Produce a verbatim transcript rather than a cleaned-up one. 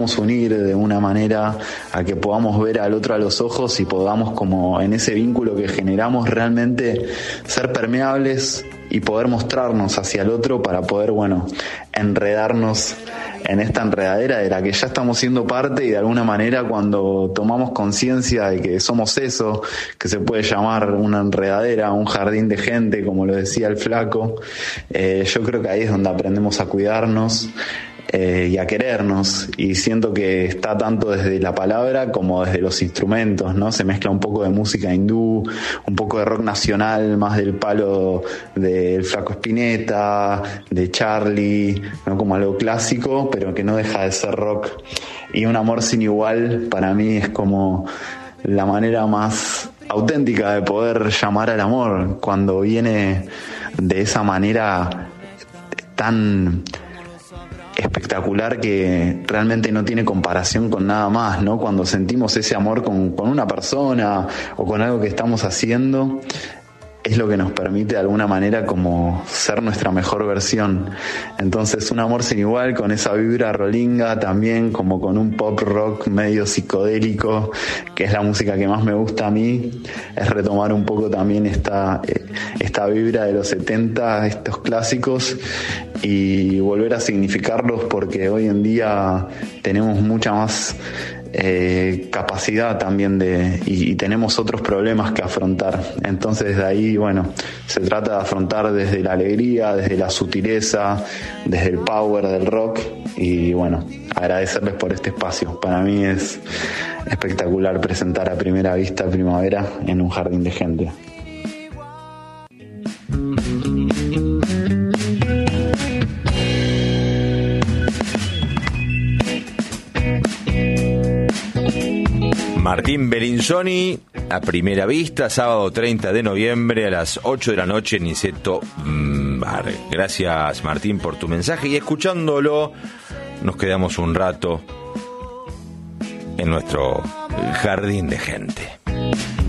unir de una manera a que podamos ver al otro a los ojos y podamos, como en ese vínculo que generamos, realmente ser permeables y poder mostrarnos hacia el otro para poder, bueno, enredarnos en esta enredadera de la que ya estamos siendo parte, y de alguna manera cuando tomamos conciencia de que somos eso, que se puede llamar una enredadera, un jardín de gente, como lo decía el flaco, eh, yo creo que ahí es donde aprendemos a cuidarnos eh, y a querernos, y siento que está tanto desde la palabra como desde los instrumentos, ¿no? Se mezcla un poco de música hindú, un poco de rock nacional, más del palo del Flaco Spinetta, de Charlie, ¿no? Como algo clásico, pero que no deja de ser rock. Y Un amor sin igual para mí es como la manera más auténtica de poder llamar al amor, cuando viene de esa manera tan espectacular que realmente no tiene comparación con nada más, ¿no? Cuando sentimos ese amor con, con una persona o con algo que estamos haciendo, es lo que nos permite de alguna manera como ser nuestra mejor versión. Entonces, Un amor sin igual, con esa vibra rolinga también, como con un pop rock medio psicodélico, que es la música que más me gusta a mí, es retomar un poco también esta, esta vibra de los setenta, estos clásicos, y volver a significarlos, porque hoy en día tenemos mucha más Eh, capacidad también de y, y tenemos otros problemas que afrontar. Entonces de ahí, bueno, se trata de afrontar desde la alegría, desde la sutileza, desde el power del rock, y bueno, agradecerles por este espacio. Para mí es espectacular presentar a Primera Vista Primavera en un jardín de gente. Martín Belinsoni, a Primera Vista, sábado treinta de noviembre a las ocho de la noche en Niceto Bar. Gracias, Martín, por tu mensaje, y escuchándolo nos quedamos un rato en nuestro jardín de gente.